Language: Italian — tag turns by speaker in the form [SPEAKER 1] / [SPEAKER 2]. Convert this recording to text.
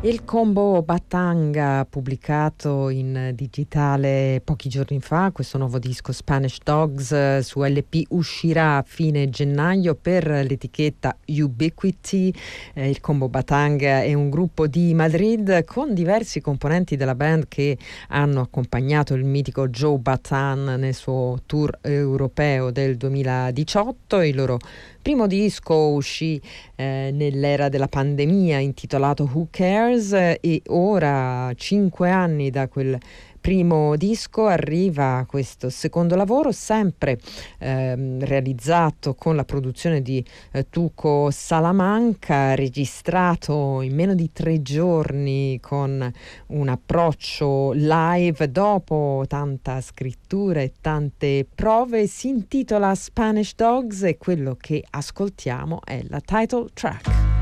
[SPEAKER 1] Il combo Batanga, pubblicato in digitale pochi giorni fa, questo nuovo disco Spanish Dogs su LP uscirà a fine gennaio per l'etichetta Ubiquity. Il combo Batanga è un gruppo di Madrid con diversi componenti della band che hanno accompagnato il mitico Joe Bataan nel suo tour europeo del 2018. Il loro primo disco uscì nell'era della pandemia, intitolato Who Cares, e ora, 5 anni da quel primo disco, arriva questo secondo lavoro, sempre realizzato con la produzione di Tuco Salamanca, registrato in meno di 3 giorni con un approccio live. Dopo tanta scrittura e tante prove, si intitola Spanish Dogs e quello che ascoltiamo è la title track.